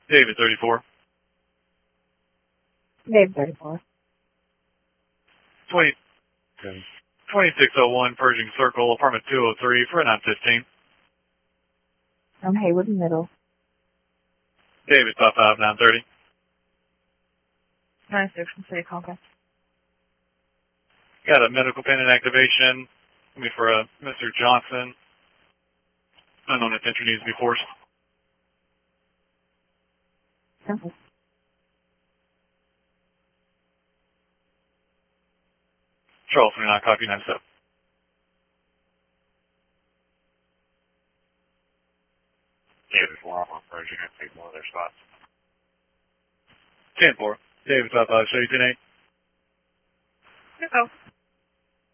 David 34. Dave 34. 2601 Pershing Circle, apartment 203 for a 915. From Haywood Middle. David 55 930. 96 from City Conference. Got a medical pendant activation. For Mr. Johnson. Unknown attention needs to be forced. Simple. Charles 29, copy 97. David 4 off on Pershing, I take one of their spots. 10-4. David 55, show you 10-8. Go.